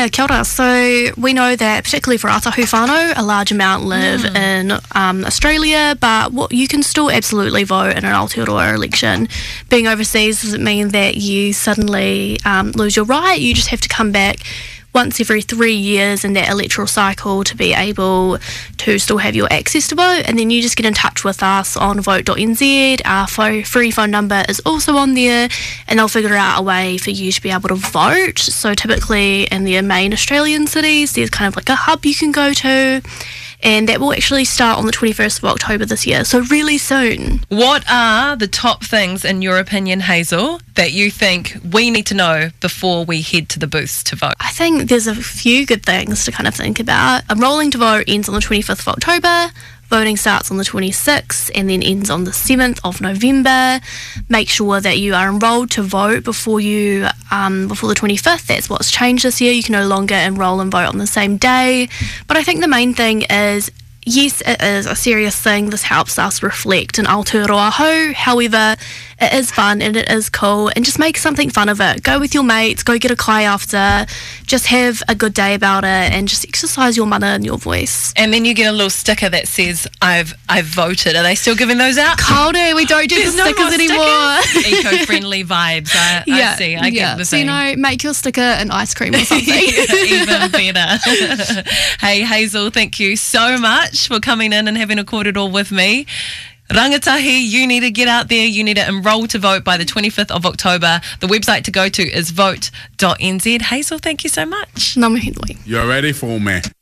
Yeah, kia ora. So we know that particularly for Atahu whānau, a large amount live in Australia, but you can still absolutely vote in an Aotearoa election. Being overseas doesn't mean that you suddenly lose your right. You just have to come back once every 3 years in that electoral cycle to be able to still have your access to vote, and then you just get in touch with us on vote.nz. Our free phone number is also on there, and they'll figure out a way for you to be able to vote. So typically in the main Australian cities, there's kind of like a hub you can go to, and that will actually start on the 21st of October this year, so really soon. What are the top things, in your opinion, Hazel, that you think we need to know before we head to the booths to vote? I think there's a few good things to kind of think about. Rolling to vote ends on the 25th of October. Voting starts on the 26th and then ends on the 7th of November. Make sure that you are enrolled to vote before the 25th. That's what's changed this year. You can no longer enroll and vote on the same day. But I think the main thing is, yes, it is a serious thing. This helps us reflect in Aotearoa hou. However, it is fun and it is cool, and just make something fun of it. Go with your mates, go get a kai after, just have a good day about it and just exercise your mana and your voice. And then you get a little sticker that says, I've voted. Are they still giving those out? Kaore, we don't do the stickers anymore. Eco-friendly vibes. I see. I get the thing. So, make your sticker an ice cream or something. Even better. Hey, Hazel, thank you so much for coming in and having a korero with me. Rangatahi, you need to get out there. You need to enrol to vote by the 25th of October. The website to go to is vote.nz. Hazel, thank you so much. Ngā mihi nui. You're ready for me.